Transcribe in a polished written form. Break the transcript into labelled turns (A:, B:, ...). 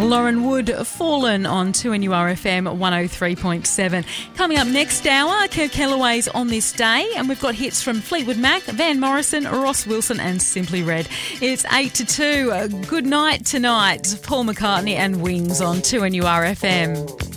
A: Lauren Wood, Fallen on 2NURFM 103.7. Coming up next hour, Kirk Kellaway's On This Day, and we've got hits from Fleetwood Mac, Van Morrison, Ross Wilson and Simply Red. It's 8 to 2. Good night tonight. Paul McCartney and Wings on 2NURFM.